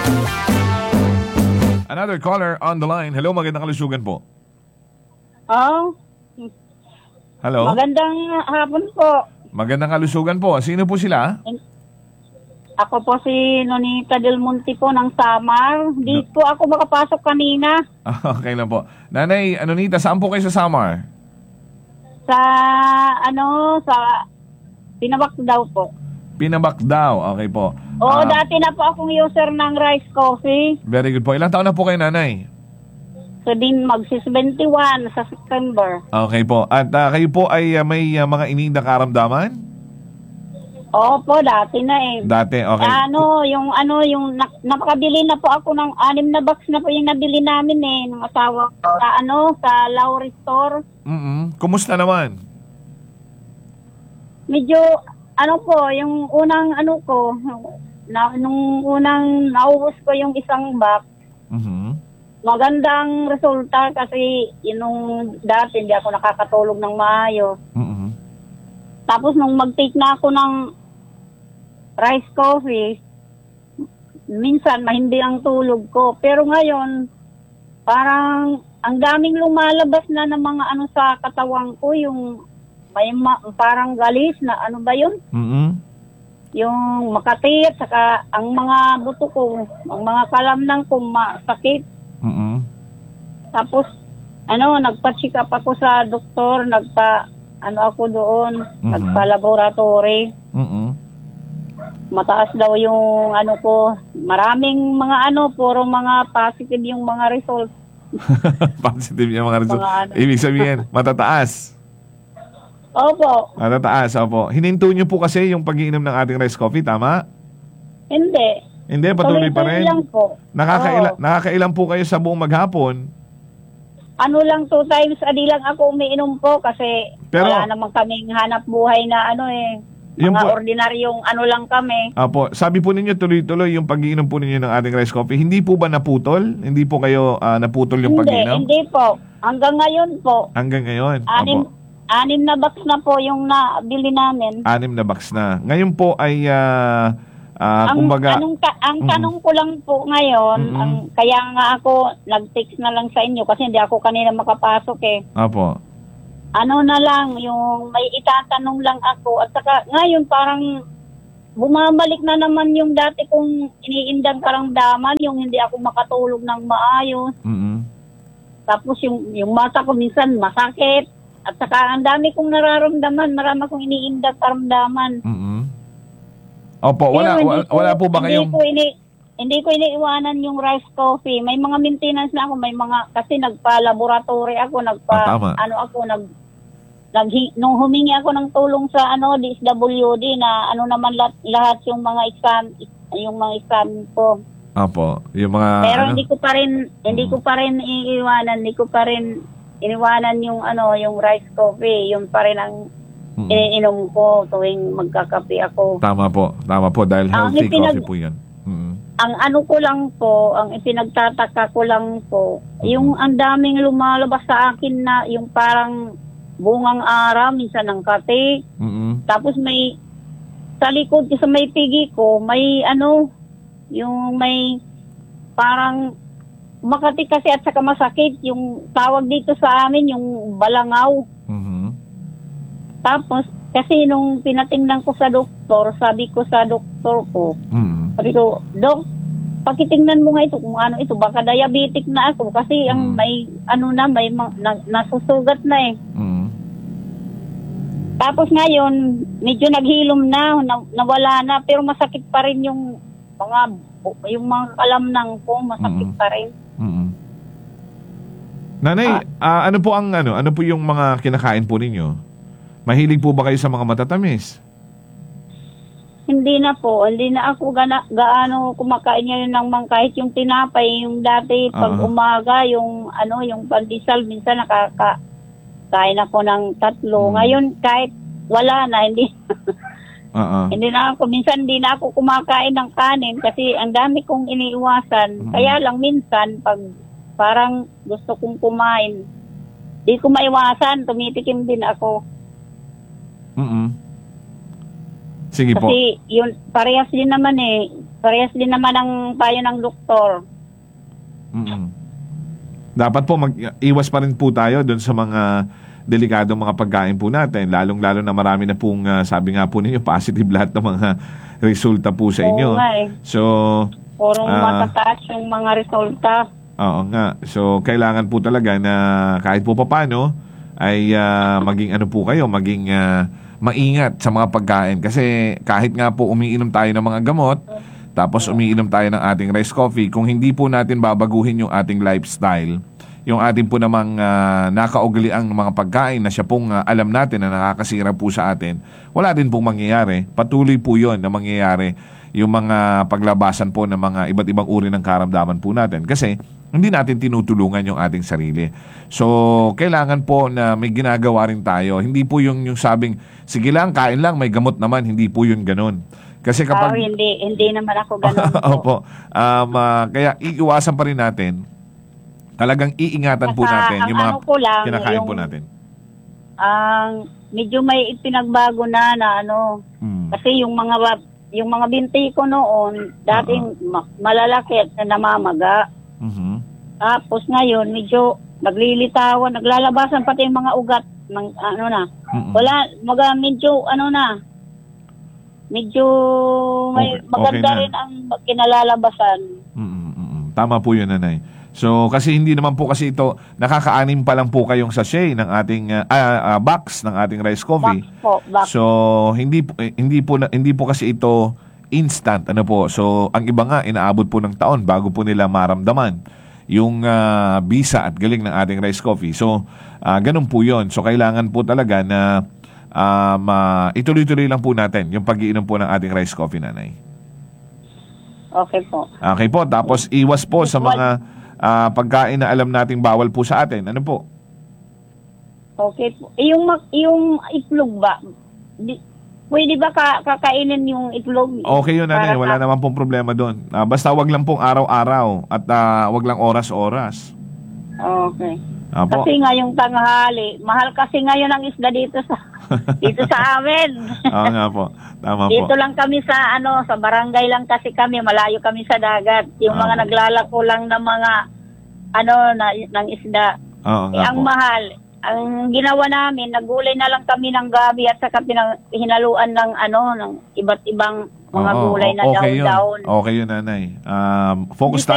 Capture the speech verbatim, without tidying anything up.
Another caller on the line. Hello, magandang kalusugan po. Oh, Hello? magandang hapon po. Magandang kalusugan po. Sino po sila? Ako po si Nonita Del Monte po ng Samar. Di po ako makapasok kanina Okay lang po. Nanay, Anonita, saan po kayo sa Samar? sa ano sa Pinabak daw po. Pinabak daw. Okay po. Oo, Ah, dati na po akong user ng rice coffee. Very good po. Ilang taon na po kayo, nanay? So din magsi-seventy-one sa September. Okay po. At ah, kayo po ay ah, may ah, mga iniindang karamdaman? Opo, dati na eh. Dati, okay. Ano, yung ano, yung na, napakabili na po ako ng anim na box na po yung nabili namin eh, ng asawa ko sa ano, sa Lowry Store. Mm-mm. Kumusta naman? Medyo, ano po, yung unang ano ko, na, nung unang naubos ko yung isang box, Mhm. magandang resulta kasi yun nung dati hindi ako nakakatulog ng maayos. Mhm. Tapos nung mag-take na ako ng rice coffee, minsan mahindi ang tulog ko. Pero ngayon, parang ang daming lumalabas na ng mga ano sa katawan ko, yung may ma- parang galis na ano ba yun? Mhm. Yung makatit, saka ang mga buto ko, ang mga kalamnang ko masakit. Mhm. Tapos, ano, nagpa-check up ako sa doktor, nagpa, ano ako doon, Mhm. nagpa-laboratory. Mhm. Mataas daw yung ano ko, maraming mga ano, puro mga positive yung mga results. Positive yung mga results. Mga ano. Ibig sabihin, matataas. Opo, Matataas, opo. Hininto nyo po kasi yung pag-iinom ng ating rice coffee, tama? hindi. Hindi, patuloy pa Tuloy-tuloy rin. lang po. Nakakaila, Oo. nakakailan po kayo sa buong maghapon? Ano lang, two times a day lang ako umiinom po kasi Pero- wala naman kaming hanap buhay na ano eh. Yung Mga po- ordinaryong ano lang kami. Opo, sabi po ninyo tuloy-tuloy yung pag-iinom po ninyo ng ating rice coffee. Hindi po ba naputol? Hindi po kayo ah, naputol yung Hindi, pag-iinom? hindi po. Hanggang ngayon po. Hanggang ngayon? Anim, Opo. anim na box na po yung nabili namin. Anim na box na. Ngayon po ay, ah, ah, ang kumbaga, anong ta- ang Mm-mm. tanong ko lang po ngayon, Mm-mm. ang kaya nga ako nag-text na lang sa inyo kasi hindi ako kanina makapasok eh. opo. Ano na lang, yung may itatanong lang ako at saka ngayon parang bumabalik na naman yung dati kong iniindang karamdaman, yung hindi ako makatulog ng maayos. Mhm. Tapos yung yung mata ko minsan masakit at saka ang dami kong nararamdaman, marami akong iniindang karamdaman. Mhm. Opo, wala, Pero wala, hindi ko- wala po ba kayong... Hindi ko, ini, hindi ko iniiwanan yung rice coffee. May mga maintenance na ako, may mga, kasi nagpa-laboratory ako, nagpa, Ah, tama. ano ako, nag, nag, nung humingi ako ng tulong sa, ano, D S W D na, ano naman lahat, lahat yung mga exam, yung mga exam ko. Opo, yung mga... Pero ano? hindi ko pa rin, hindi ko pa rin iiwanan, hindi ko pa rin iniwanan yung, ano, yung rice coffee. Yun pa rin ang Mhm. iniinom ko tuwing magkakape ako. Tama po, tama po, dahil Ang healthy ipinag- coffee po yan. Mhm. Ang ano ko lang po, ang ipinagtataka ko lang po, yung ang daming lumalabas sa akin na yung parang bungang ara, minsan ng kati, Mhm. tapos may, sa likod sa may pigi ko, may ano, yung may parang makati kasi at saka masakit, yung tawag dito sa amin, yung balangaw. Mhm. Tapos, kasi nung pinatingnan ko sa doktor, sabi ko sa doktor ko, Mhm. sabi ko, Dok, pakitingnan mo nga ito kung ano ito, baka diabetic na ako kasi ang Mm. may ano na, may ma- na, nasusugat na eh. Mhm. Tapos ngayon, medyo naghilom na, na, nawala na, pero masakit pa rin yung mga, yung mga kalamnang ko, masakit Mm. pa rin. Mhm. Nanay, ah, ano po ang ano, ano po yung mga kinakain po ninyo? Mahilig po ba kayo sa mga matatamis? Hindi na po, hindi na ako gana, gaano kumakain ngayon ng mga kahit yung tinapay, yung dati pag Ah. umaga, yung ano, yung pandesal, minsan nakaka kain ako ng tatlo. Hmm. Ngayon kahit wala na, hindi Oo. hindi na ako, minsan hindi na ako kumakain ng kanin kasi ang dami kong iniiwasan. Hmm. Kaya lang minsan pag parang gusto kong kumain, di ko maiwasan, tumitikim din ako. Mhm. Sige po. Kasi yun, parehas din naman eh. parehas din naman ang payo ng doktor. Mm-mm. Dapat po mag-iwas pa rin po tayo doon sa mga delikadong mga pagkain po natin. Lalong-lalo na marami na pong, uh, sabi nga po ninyo, positive lahat ng mga resulta po sa inyo. Oo nga eh. So, Purong Ah. matataas yung mga resulta. oo nga. So, kailangan po talaga na kahit po papano ay ah, maging ano po kayo, maging ah, maingat sa mga pagkain. Kasi kahit nga po umiinom tayo ng mga gamot, tapos umiinom tayo ng ating rice coffee, kung hindi po natin babaguhin yung ating lifestyle, yung ating po namang uh, nakaugaliang mga pagkain na siya pong ah, alam natin na nakakasira po sa atin, wala din pong mangyayari. Patuloy po yun na mangyayari yung mga paglabasan po ng mga iba't ibang uri ng karamdaman po natin. Kasi hindi natin tinutulungan yung ating sarili. So, kailangan po na may ginagawa rin tayo. Hindi po yung, yung sabing, sige lang, kain lang, may gamot naman. Hindi po yun ganun. Kasi Kapag... kapag... hindi, hindi naman ako ganun po. Opo. Um, ah, kaya iiwasan pa rin natin. Talagang iingatan po Basta natin ang yung mga ano ko lang, kinakain yung- po natin. Ang medyo may pinagbago na na ano, Hmm. kasi yung mga ba- yung mga binti ko noon, dating ma- malalaki at namamaga. Mhm. Tapos ngayon, medyo naglilitawan, naglalabasan pati yung mga ugat ng ano na. Mm-mm. Wala, maga medyo ano na. Medyo may Okay- okay maganda na. rin ang kinalalabasan. Mm-mm, mm-mm. Tama po yun, nanay. So, kasi hindi naman po kasi ito, nakakaanim pa lang po kayong sachet ng ating uh, ah, ah, box ng ating rice coffee. Box po, box. So, hindi po, eh, hindi po na- hindi po kasi ito instant, ano po. So, ang iba nga inaabot po ng taon bago po nila maramdaman yung ah, bisa at galing ng ating rice coffee. So, ah, ganun po 'yon. So, kailangan po talaga na um, ah, ituloy-tuloy lang po natin yung pag-iinom po ng ating rice coffee, nanay. Okay po. Okay po, tapos iwas po sa mga ah, pagkain na alam nating bawal po sa atin. Ano po? Okay po. Eh, Yung, mak- yung itlog ba? Di, pwede ba ka, kakainin yung itlog? Okay yun, nanay. Para Wala sa- naman pong problema doon. Ah, basta wag lang pong araw-araw at ah, wag lang oras-oras. Okay. Apo. Kasi ngayong tanghali, mahal kasi ngayon ang isda dito sa dito sa amin. Oo nga po. Tama po. Dito lang kami sa ano, sa barangay lang kasi kami, malayo kami sa dagat. Yung mga Ah. naglalako lang ng mga ano na ng isda. Oo Eh, nga ang po. mahal. Ang ginawa namin, nagulay na lang kami ng gabi at saka pinang, hinaluan ng ano, ng iba't ibang mga Oo, gulay na okay yun. daon-daon. Okay yun, nanay. Um, focus Hindi